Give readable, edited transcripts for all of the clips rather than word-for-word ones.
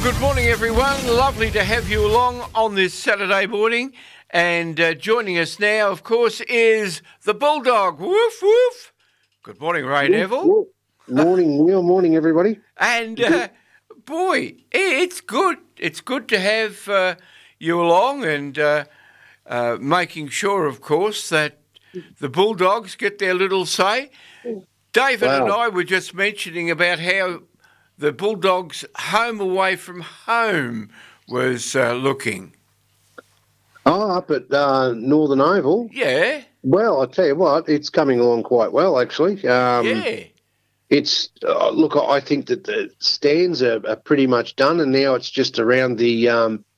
good morning, everyone. Lovely to have you along on this Saturday morning. And joining us now, of course, is the Bulldog. Woof, woof. Good morning, Ray Neville. Morning, Neil. Morning, everybody. And, boy, it's good. It's good to have you along and making sure, of course, that the Bulldogs get their little say. David and I were just mentioning about how the Bulldogs' home away from home was looking. Oh, up at Northern Oval? Yeah. Well, I tell you what, it's coming along quite well, actually. Yeah. It's look, I think that the stands are pretty much done, and now it's just around the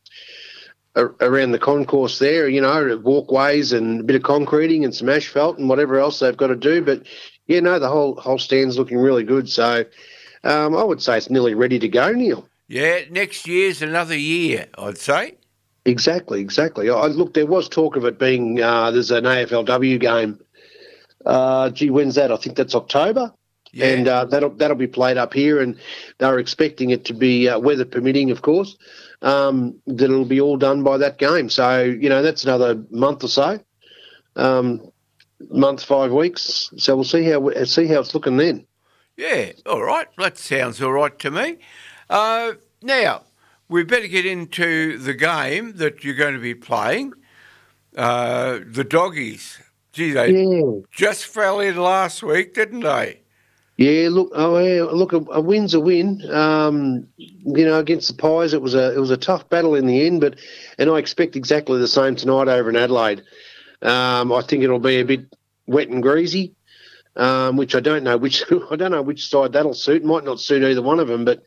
concourse there, you know, walkways and a bit of concreting and some asphalt and whatever else they've got to do. But, yeah, no, the whole stand's looking really good. So I would say it's nearly ready to go, Neil. Yeah, next year's another year, I'd say. Exactly. Look, there was talk of it being there's an AFLW game. When's that? I think that's October. Yeah. And that'll be played up here, and they're expecting it to be, weather permitting, of course, that it'll be all done by that game. So, you know, that's another month or so, month, 5 weeks. So we'll see how it's looking then. Yeah, all right. That sounds all right to me. Now, we better get into the game that you're going to be playing. The Doggies. Gee, they just fell in last week, didn't they? Yeah, look, a win's a win. You know, against the Pies, it was a tough battle in the end, and I expect exactly the same tonight over in Adelaide. I think it'll be a bit wet and greasy, which I don't know which side that'll suit. Might not suit either one of them, but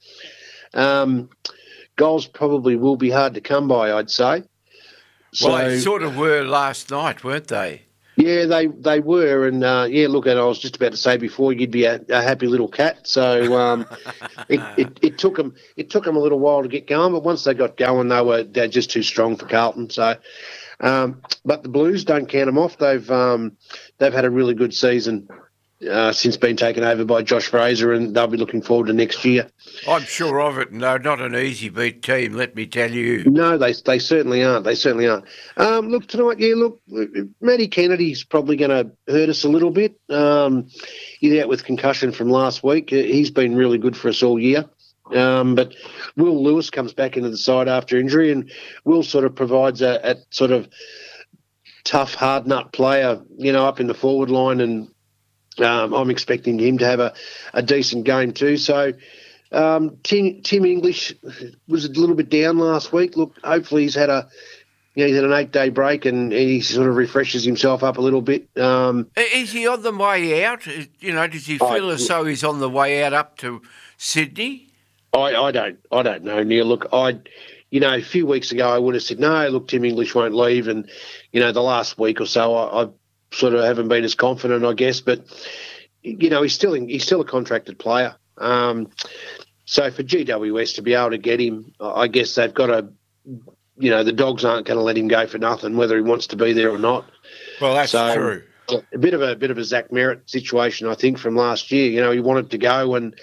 goals probably will be hard to come by, I'd say. Well, they sort of were last night, weren't they? Yeah, they were, and look, and I was just about to say before, you'd be a happy little cat. So it took them a little while to get going, but once they got going, they're just too strong for Carlton. So, but the Blues, don't count them off. They've had a really good season since being taken over by Josh Fraser, and they'll be looking forward to next year. I'm sure of it. No, not an easy beat team, let me tell you. No, they certainly aren't. They certainly aren't. Look, tonight, Matty Kennedy's probably going to hurt us a little bit. He's out with concussion from last week. He's been really good for us all year. But Will Lewis comes back into the side after injury, and Will sort of provides a sort of tough, hard nut player, you know, up in the forward line, and I'm expecting him to have a decent game too. So Tim English was a little bit down last week. Look, hopefully he's had an 8-day break and he sort of refreshes himself up a little bit. Is he on the way out? You know, does he feel as though he's on the way out up to Sydney? I don't know, Neil. Look, a few weeks ago I would have said, no, look, Tim English won't leave. And, you know, the last week or so I sort of haven't been as confident, I guess. But, you know, he's still a contracted player. So for GWS to be able to get him, I guess they've got to, you know, the Dogs aren't going to let him go for nothing, whether he wants to be there or not. Well, that's true. A bit of a Zach Merritt situation, I think, from last year. You know, he wanted to go and,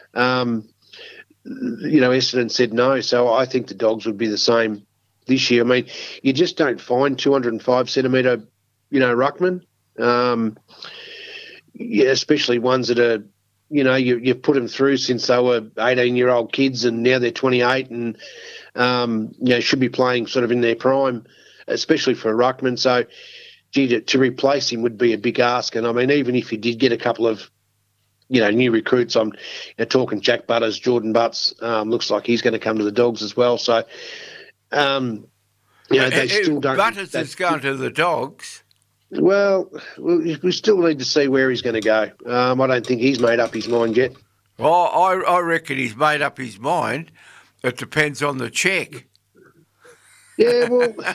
you know, Essendon said no. So I think the Dogs would be the same this year. I mean, you just don't find 205 centimetre, you know, ruckman. Especially ones that are, you know, you've put them through since they were 18-year-old kids, and now they're 28 and, you know, should be playing sort of in their prime, especially for a ruckman. So, gee, to replace him would be a big ask. And, I mean, even if you did get a couple of, you know, new recruits, I'm talking Jack Butters, Jordan Butts, looks like he's going to come to the Dogs as well. So, you know, they still don't... Butters is going to the Dogs. Well, we still need to see where he's going to go. I don't think he's made up his mind yet. Well, I reckon he's made up his mind. It depends on the cheque. Yeah,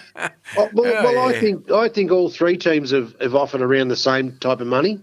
I think all three teams have offered around the same type of money,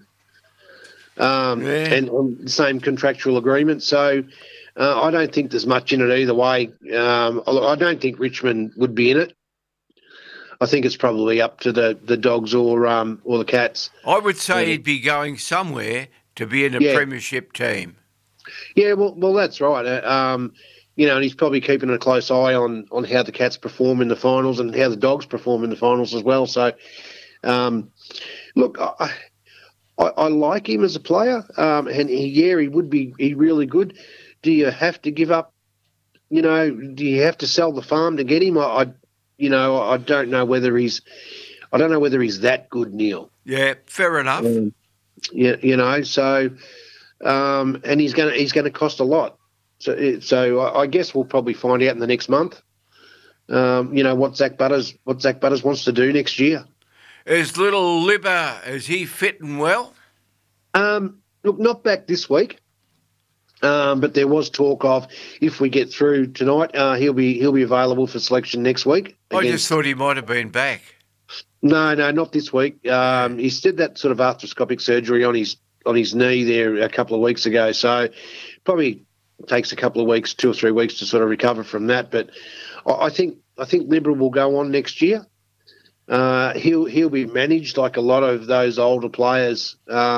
and on the same contractual agreement. So I don't think there's much in it either way. I don't think Richmond would be in it. I think it's probably up to the Dogs or the Cats. I would say he'd be going somewhere to be in a premiership team. Yeah, well, that's right. and he's probably keeping a close eye on how the Cats perform in the finals and how the Dogs perform in the finals as well. So, look, I like him as a player, and he would be really good. Do you have to give up? Do you have to sell the farm to get him? I don't know whether he's that good, Neil. Yeah, fair enough. So, and he's going to cost a lot. So I guess we'll probably find out in the next month. What Zach Butters wants to do next year. Is little Libba, is he fitting well? Look, not back this week. But there was talk of, if we get through tonight, he'll be available for selection next week. I just thought he might have been back. No, not this week. He's did that sort of arthroscopic surgery on his knee there a couple of weeks ago, so probably takes a couple of weeks, 2 or 3 weeks to sort of recover from that. But I think Libra will go on next year. He'll be managed like a lot of those older players.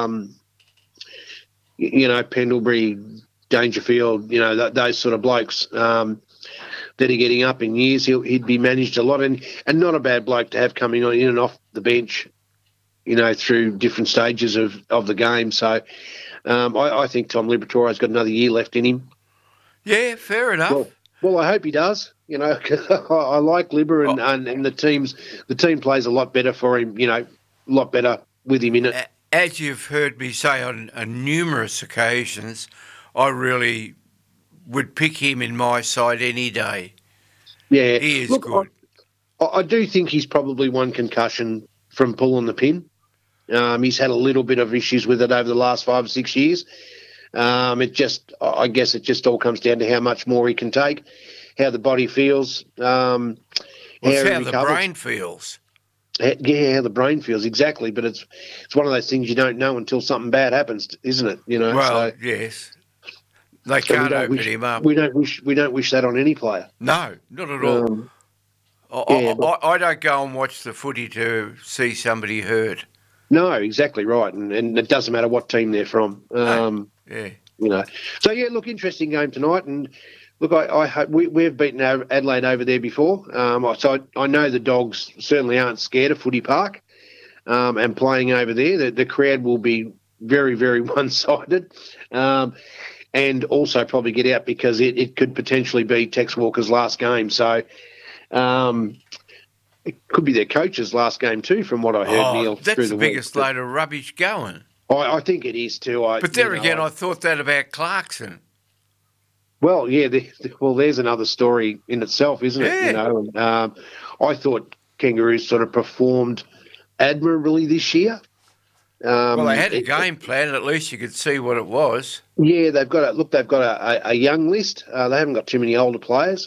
Pendlebury, Dangerfield, those sort of blokes that are getting up in years. He'd be managed a lot, and not a bad bloke to have coming on in and off the bench, through different stages of the game. So I think Tom Liberatore's got another year left in him. Yeah, fair enough. Well, I hope he does. I like Libber, and the team plays a lot better for him. A lot better with him in it. As you've heard me say on numerous occasions, I really would pick him in my side any day. Yeah, he is good. I do think he's probably one concussion from pulling the pin. He's had a little bit of issues with it over the last 5 or 6 years. I guess it just all comes down to how much more he can take, how the body feels. How the brain feels. Yeah, how the brain feels, exactly. But it's one of those things you don't know until something bad happens, isn't it? Yes. They can't open him up. We don't wish that on any player. No, not at all. I don't go and watch the footy to see somebody hurt. No, exactly right, and it doesn't matter what team they're from. Yeah. So look, interesting game tonight, and look, I hope we've beaten Adelaide over there before. So I know the Dogs certainly aren't scared of Footy Park, and playing over there. The crowd will be very, very one-sided, and also probably get out because it could potentially be Tex Walker's last game. So. It could be their coach's last game too, from what I heard, Neil. That's the biggest load of rubbish going. I think it is too. I thought that about Clarkson. Well, yeah. There's another story in itself, isn't it? Yeah. I thought Kangaroos sort of performed admirably this year. They had a game plan, and at least you could see what it was. Yeah, they've got a young list. They haven't got too many older players.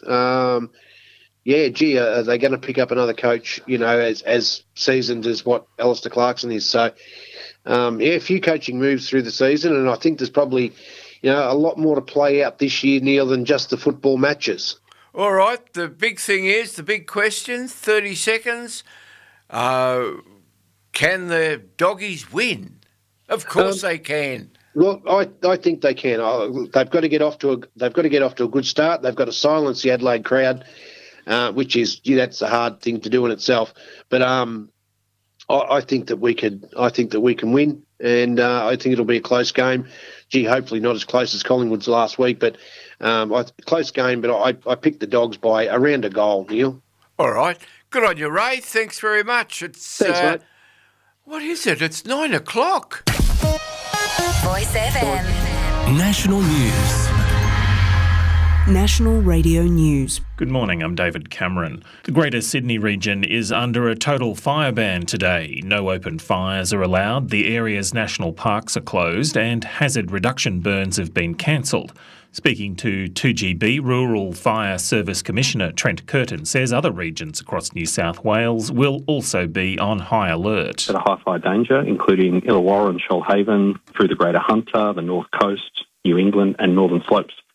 Are they going to pick up another coach, as seasoned as what Alistair Clarkson is? So, a few coaching moves through the season, and I think there's probably, a lot more to play out this year, Neil, than just the football matches. All right, the big thing is, the big question, 30 seconds, can the Doggies win? Of course they can. Well, I think they can. They've got to get off to a good start. They've got to silence the Adelaide crowd. Which is that's a hard thing to do in itself, but I think that we can win, and I think it'll be a close game. Hopefully not as close as Collingwood's last week, but close game. But I picked the Dogs by around a goal, Neil. All right, good on you, Ray. Thanks very much. Thanks, mate. What is it? It's 9 o'clock. Voice FM. National News. National Radio News. Good morning, I'm David Cameron. The Greater Sydney region is under a total fire ban today. No open fires are allowed, the area's national parks are closed and hazard reduction burns have been cancelled. Speaking to 2GB, Rural Fire Service Commissioner Trent Curtin says other regions across New South Wales will also be on high alert. At a high fire danger, including Illawarra and Shoalhaven, through the Greater Hunter, the North Coast, New England and Northern Slopes.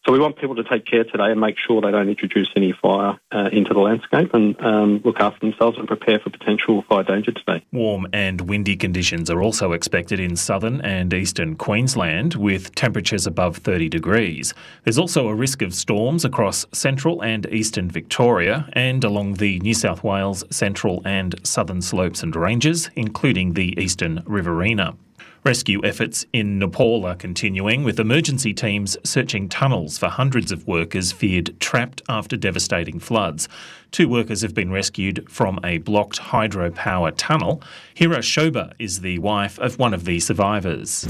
So we want people to take care today and make sure they don't introduce any fire into the landscape and look after themselves and prepare for potential fire danger today. Warm and windy conditions are also expected in southern and eastern Queensland, with temperatures above 30 degrees. There's also a risk of storms across central and eastern Victoria and along the New South Wales central and southern slopes and ranges, including the eastern Riverina. Rescue efforts in Nepal are continuing, with emergency teams searching tunnels for hundreds of workers feared trapped after devastating floods. 2 workers have been rescued from a blocked hydropower tunnel. Hira Shoba is the wife of one of the survivors.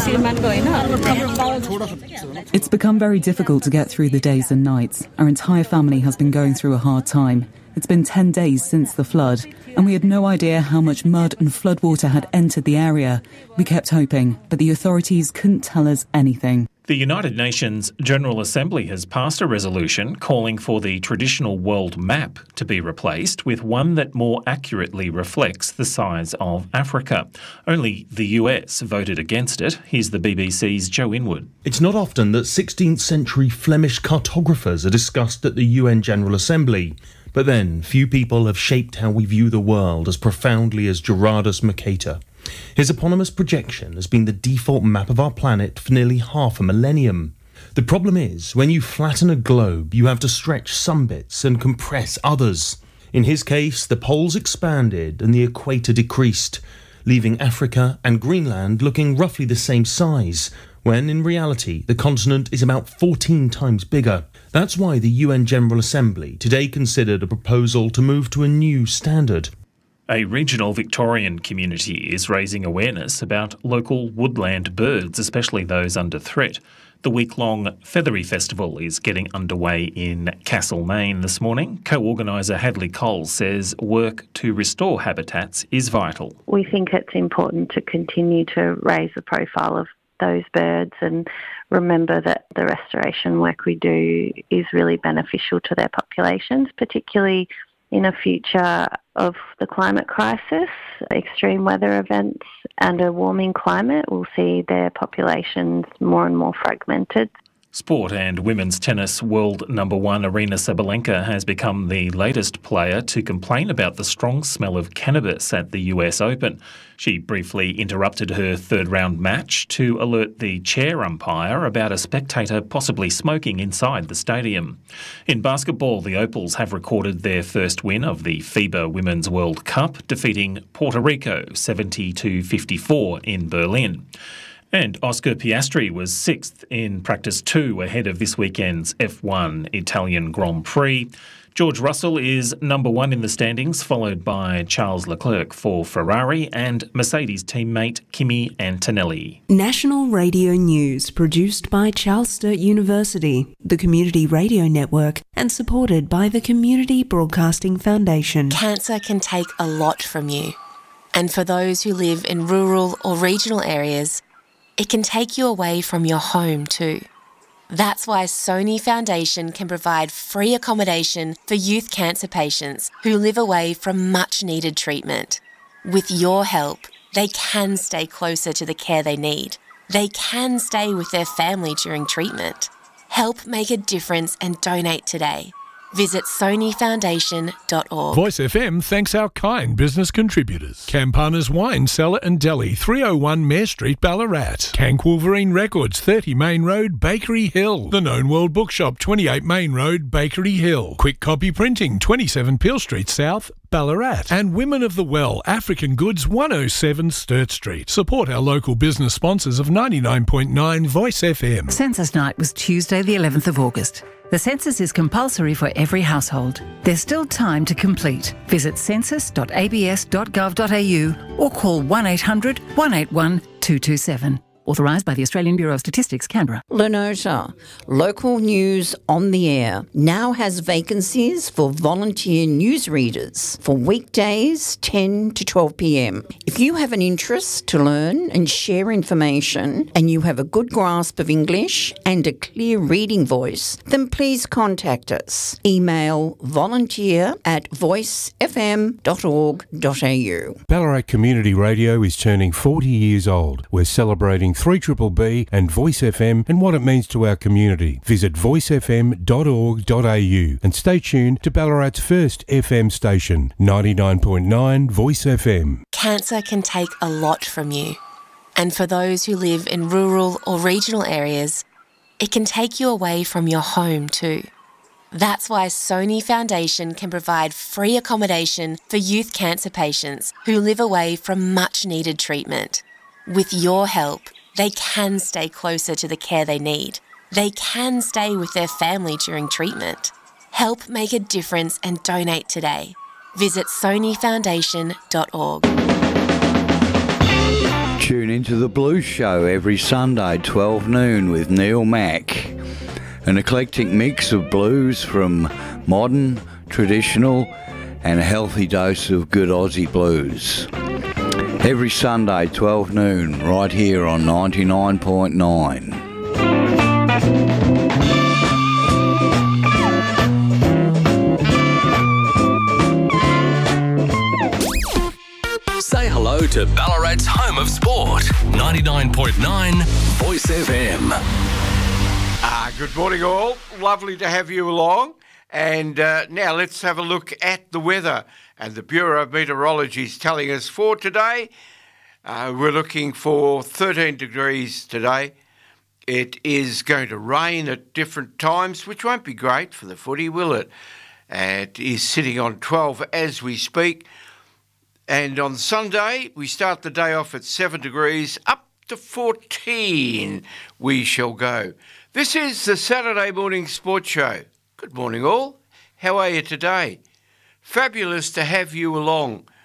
It's become very difficult to get through the days and nights. Our entire family has been going through a hard time. It's been 10 days since the flood, and we had no idea how much mud and floodwater had entered the area. We kept hoping, but the authorities couldn't tell us anything. The United Nations General Assembly has passed a resolution calling for the traditional world map to be replaced with one that more accurately reflects the size of Africa. Only the US voted against it. Here's the BBC's Joe Inwood. It's not often that 16th century Flemish cartographers are discussed at the UN General Assembly. But then, few people have shaped how we view the world as profoundly as Gerardus Mercator. His eponymous projection has been the default map of our planet for nearly half a millennium. The problem is, when you flatten a globe, you have to stretch some bits and compress others. In his case, the poles expanded and the equator decreased, leaving Africa and Greenland looking roughly the same size, when in reality the continent is about 14 times bigger. That's why the UN General Assembly today considered a proposal to move to a new standard. A regional Victorian community is raising awareness about local woodland birds, especially those under threat. The week-long Feathery Festival is getting underway in Castlemaine this morning. Co-organiser Hadley Cole says work to restore habitats is vital. We think it's important to continue to raise the profile of those birds and remember that the restoration work we do is really beneficial to their populations, particularly in a future of the climate crisis, extreme weather events and a warming climate. We'll see their populations more and more fragmented. Sport and women's tennis world number 1 Aryna Sabalenka has become the latest player to complain about the strong smell of cannabis at the US Open. She briefly interrupted her third-round match to alert the chair umpire about a spectator possibly smoking inside the stadium. In basketball, the Opals have recorded their first win of the FIBA Women's World Cup, defeating Puerto Rico 70-54 in Berlin. And Oscar Piastri was 6th in practice 2 ahead of this weekend's F1 Italian Grand Prix. George Russell is number 1 in the standings, followed by Charles Leclerc for Ferrari and Mercedes teammate Kimi Antonelli. National Radio News, produced by Charles Sturt University, the Community Radio Network, and supported by the Community Broadcasting Foundation. Cancer can take a lot from you. And for those who live in rural or regional areas, it can take you away from your home too. That's why Sony Foundation can provide free accommodation for youth cancer patients who live away from much-needed treatment. With your help, they can stay closer to the care they need. They can stay with their family during treatment. Help make a difference and donate today. Visit sonyfoundation.org. Voice FM thanks our kind business contributors. Campana's Wine Cellar and Deli, 301 Mare Street, Ballarat. Tank Wolverine Records, 30 Main Road, Bakery Hill. The Known World Bookshop, 28 Main Road, Bakery Hill. Quick Copy Printing, 27 Peel Street South, Ballarat. And Women of the Well, African Goods, 107 Sturt Street. Support our local business sponsors of 99.9 Voice FM. Census night was Tuesday the 11th of August. The census is compulsory for every household. There's still time to complete. Visit census.abs.gov.au or call 1800 181 227. Authorised by the Australian Bureau of Statistics, Canberra. Lenota, local news on the air, now has vacancies for volunteer newsreaders for weekdays 10 to 12 p.m. If you have an interest to learn and share information and you have a good grasp of English and a clear reading voice, then please contact us. Email volunteer@voicefm.org.au. Ballarat Community Radio is turning 40 years old. We're celebrating 3BB and Voice FM and what it means to our community. Visit voicefm.org.au and stay tuned to Ballarat's first FM station, 99.9 Voice FM. Cancer can take a lot from you. And for those who live in rural or regional areas, it can take you away from your home too. That's why Sony Foundation can provide free accommodation for youth cancer patients who live away from much needed treatment. With your help, they can stay closer to the care they need. They can stay with their family during treatment. Help make a difference and donate today. Visit sonyfoundation.org. Tune into The Blues Show every Sunday, 12 noon with Neil Mack. An eclectic mix of blues from modern, traditional and a healthy dose of good Aussie blues. Every Sunday, 12 noon, right here on 99.9. Say hello to Ballarat's home of sport. 99.9 Voice FM. Good morning all. Lovely to have you along. And now let's have a look at the weather. And the Bureau of Meteorology is telling us for today, we're looking for 13 degrees today. It is going to rain at different times, which won't be great for the footy, will it? It is sitting on 12 as we speak. And on Sunday, we start the day off at 7 degrees, up to 14 we shall go. This is the Saturday Morning Sports Show. Good morning all. How are you today? Fabulous to have you along.